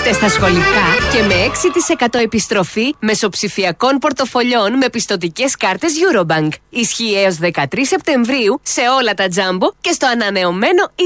Μπείτε στα σχολικά και με 6% επιστροφή μεσοψηφιακών πορτοφολιών με πιστωτικές κάρτες Eurobank. Ισχύει έως 13 Σεπτεμβρίου σε όλα τα Jumbo και στο ανανεωμένο